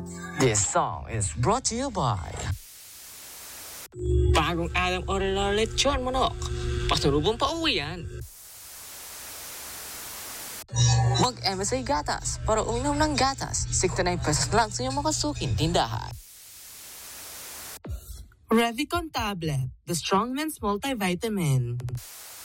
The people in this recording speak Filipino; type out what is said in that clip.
This song is brought to you by Bagong alam oral lechon manok. Pasalubong pa uwi yan. Mag-MSA Gatas para uminom ng gatas. 69 pesos lang sa iyong makasuking tindahan. Revicon Tablet, the Strongman's multivitamin.